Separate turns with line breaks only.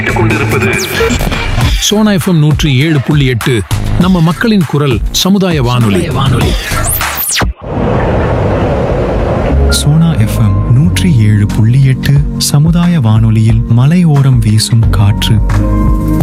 கொண்டிருப்பது
சோனா FM 107.8 நம்ம மக்களின் குரல் சமுதாய வானொலி.
சோனா FM 107.8 சமுதாய வானொலியில் மலையோரம் வீசும் காற்று.